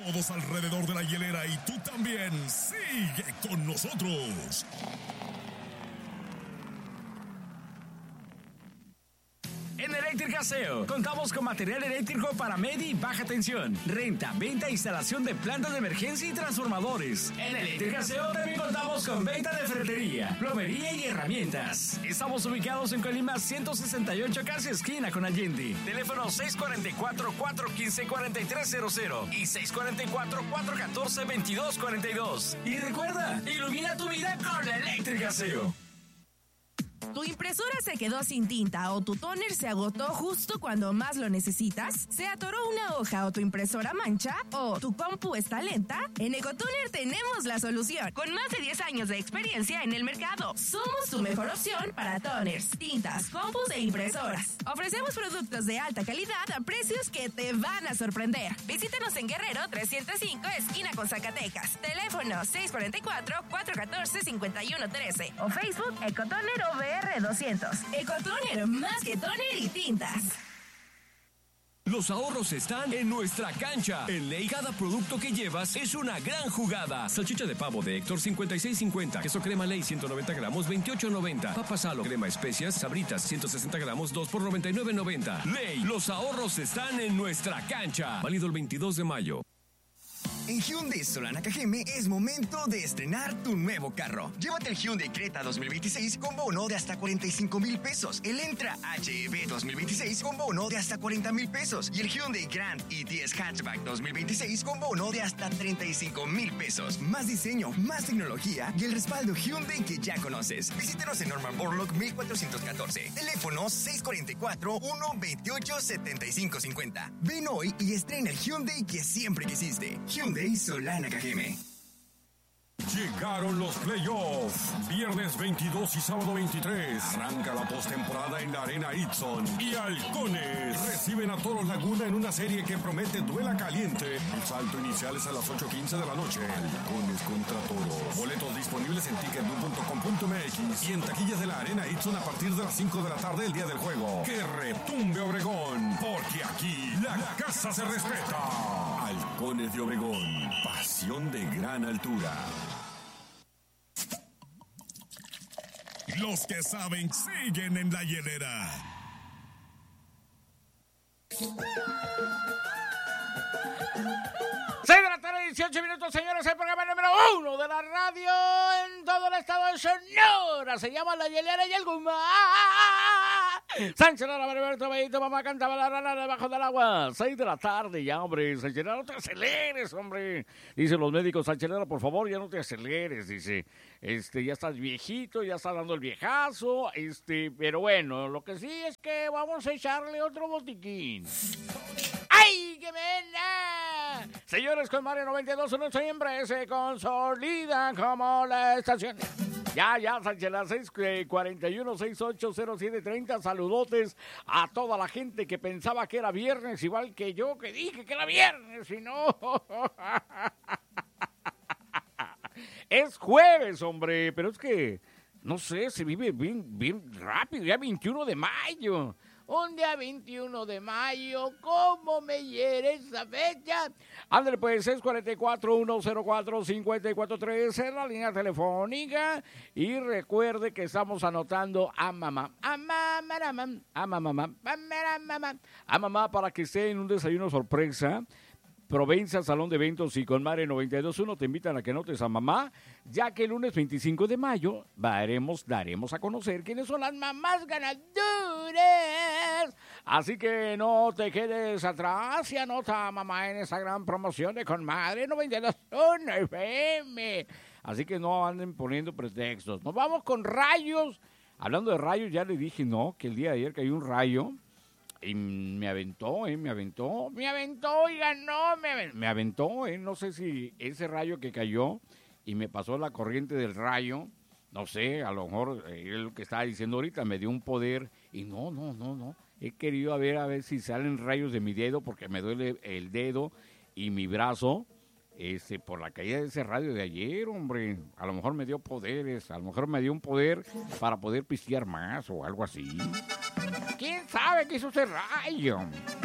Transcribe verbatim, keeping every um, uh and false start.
Todos alrededor de la hielera y tú también. Sigue con nosotros. En Eléctrica Seo contamos con material eléctrico para media y baja tensión, renta, venta e instalación de plantas de emergencia y transformadores. En Eléctrica Seo también contamos con venta de ferretería, plomería y herramientas. Estamos ubicados en Colima ciento sesenta y ocho, casi esquina con Allende. Teléfono seis cuatro cuatro, cuatro uno cinco, cuatro tres cero cero y seis cuatro cuatro, cuatro uno cuatro, veintidós cuarenta y dos. Y recuerda, ilumina tu vida con Eléctrica Seo. ¿Tu impresora se quedó sin tinta o tu tóner se agotó justo cuando más lo necesitas? ¿Se atoró una hoja o tu impresora mancha? ¿O tu compu está lenta? En Ecotoner tenemos la solución. Con más de diez años de experiencia en el mercado, somos tu mejor opción para toners, tintas, compus e impresoras. Ofrecemos productos de alta calidad a precios que te van a sorprender. Visítanos en Guerrero trescientos cinco, esquina con Zacatecas. Teléfono seis cuatro cuatro, cuatro uno cuatro, cinco uno uno tres o Facebook Ecotoner O V R doscientos. Ecotoner, más que toner y tintas. Los ahorros están en nuestra cancha. En Ley, cada producto que llevas es una gran jugada. Salchicha de pavo de Héctor, cincuenta y seis cincuenta. Queso crema Ley, ciento noventa gramos, veintiocho noventa. Papa Salo, crema especias, Sabritas, ciento sesenta gramos, dos por noventa y nueve noventa. Ley, los ahorros están en nuestra cancha. Válido el veintidós de mayo. En Hyundai Solana Cajeme es momento de estrenar tu nuevo carro. Llévate el Hyundai Creta dos mil veintiséis con bono de hasta cuarenta y cinco mil pesos. El Entra H E V dos mil veintiséis con bono de hasta cuarenta mil pesos. Y el Hyundai Grand i diez Hatchback dos mil veintiséis con bono de hasta treinta y cinco mil pesos. Más diseño, más tecnología y el respaldo Hyundai que ya conoces. Visítanos en Norman Borlaug mil cuatrocientos catorce. Teléfono seis cuatro cuatro, uno veintiocho, setenta y cinco cincuenta. Ven hoy y estrena el Hyundai que siempre quisiste. Hyundai Solana Cajeme. Llegaron los playoffs. Viernes veintidós y sábado veintitrés. Arranca la postemporada en la Arena Itson. Y Halcones reciben a Toros Laguna en una serie que promete duela caliente. El salto inicial es a las ocho quince de la noche. Halcones contra Toros. Boletos disponibles en ticketdu punto com punto m x y en taquillas de la Arena Itson a partir de las cinco de la tarde el día del juego. ¡Que retumbe Obregón! Porque aquí la, la casa se respeta. Halcones de Obregón. Pasión de gran altura. Los que saben siguen en la hielera. seis de la tarde, dieciocho minutos, señores. El programa número uno de la radio en todo el estado de Sonora. Se llama La Hielera y algo más. Sánchez Lara, Mariberto, Bellito, mamá cantaba la rana debajo del agua. seis de la tarde ya, hombre. Sánchez Lara, no te aceleres, hombre. Dicen los médicos, Sánchez Lara, por favor, ya no te aceleres. Dice, este, ya estás viejito, ya estás dando el viejazo. Este, pero bueno, lo que sí es que vamos a echarle otro botiquín. ¡Ay, qué pena! Señores, con Mario noventa y dos uno siempre se consolida como la estación. Ya, ya, Sánchez, las seis cuarenta y uno, sesenta y ocho, cero siete treinta. Saludotes a toda la gente que pensaba que era viernes, igual que yo, que dije que era viernes, y no. Es jueves, hombre, pero es que, no sé, se vive bien, bien rápido, ya veintiuno de mayo. Un día veintiuno de mayo, ¿cómo me hiere esa fecha? Ándale, pues, seis cuatro cuatro, uno cero cuatro, cinco cuatro tres en la línea telefónica. Y recuerde que estamos anotando a mamá, a mamá, a mamá, a mamá, a mamá, a mamá para que esté en un desayuno sorpresa. Provencia, Salón de Eventos y con Mare noventa y dos punto uno te invitan a que notes a mamá, ya que el lunes veinticinco de mayo daremos, daremos a conocer quiénes son las mamás ganadoras. Así que no te quedes atrás y anota a mamá en esa gran promoción de Con Madre noventa y dos punto uno F M. Así que no anden poniendo pretextos. Nos vamos con Rayos. Hablando de Rayos, ya le dije, no, que el día de ayer cayó un rayo. Y me aventó, eh, me aventó, me aventó y ganó, me aventó, me aventó, eh, no sé si ese rayo que cayó y me pasó la corriente del rayo, no sé, a lo mejor eh, lo que estaba diciendo ahorita me dio un poder y no, no, no, no, he querido a ver, a ver si salen rayos de mi dedo porque me duele el dedo y mi brazo, este, por la caída de ese rayo de ayer, hombre, a lo mejor me dio poderes, a lo mejor me dio un poder para poder pistear más o algo así. ¿Quién sabe qué hizo ese rayo?